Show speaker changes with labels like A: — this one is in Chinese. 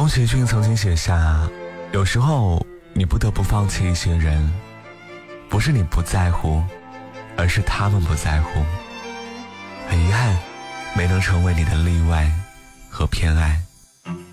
A: 宫崎骏曾经写下，有时候你不得不放弃一些人，不是你不在乎，而是他们不在乎。很遗憾，没能成为你的例外和偏爱。